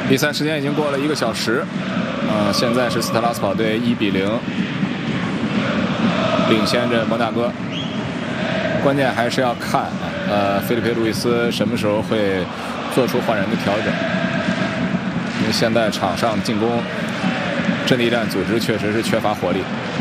比赛时间已经过了1个小时，现在是斯特拉斯堡队1-0领先着摩纳哥。关键还是要看菲利佩·路易斯什么时候会做出换人的调整，因为现在场上进攻阵地战组织确实是缺乏活力。